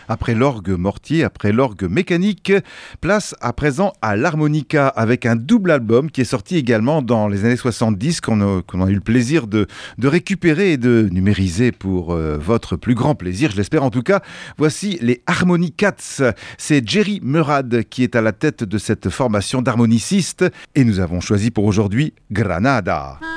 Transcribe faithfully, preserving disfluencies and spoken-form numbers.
Après l'orgue mortier, après l'orgue mécanique, place à présent à l'harmonica avec un double album qui est sorti également dans les années soixante-dix qu'on a, qu'on a eu le plaisir de, de récupérer et de numériser pour euh, votre plus grand plaisir, je l'espère en tout cas. Voici les Harmonicats. C'est Jerry Murad qui est à la tête de cette formation d'harmonicistes et nous avons choisi pour aujourd'hui Granada.